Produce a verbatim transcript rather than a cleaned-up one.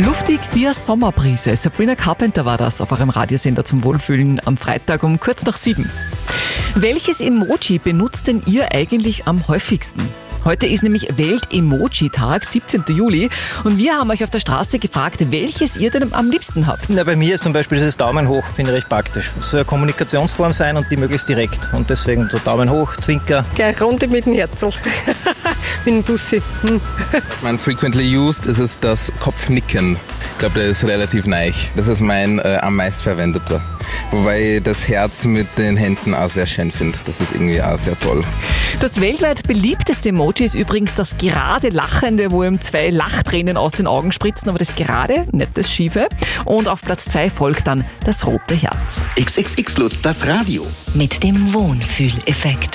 Luftig wie eine Sommerbrise. Sabrina Carpenter war das auf eurem Radiosender zum Wohlfühlen am Freitag um kurz nach sieben. Welches Emoji benutzt denn ihr eigentlich am häufigsten? Heute ist nämlich Welt-Emoji-Tag, siebzehnten Juli. Und wir haben euch auf der Straße gefragt, welches ihr denn am liebsten habt. Na, bei mir ist zum Beispiel dieses Daumen hoch, finde ich recht praktisch. Es soll eine Kommunikationsform sein und die möglichst direkt. Und deswegen so Daumen hoch, Zwinker. Gleich Runde mit dem Herzl. Mit dem Bussi. Hm. Mein frequently used ist es das Kopfnicken. Ich glaube, der ist relativ neu. Das ist mein äh, am meistverwendeter. Wobei ich das Herz mit den Händen auch sehr schön finde. Das ist irgendwie auch sehr toll. Das weltweit beliebteste Emoji ist übrigens das gerade Lachende, wo ihm zwei Lachtränen aus den Augen spritzen, aber das Gerade, nicht das Schiefe. Und auf Platz zwei folgt dann das rote Herz. X X X Lutz, das Radio. Mit dem Wohnfühleffekt.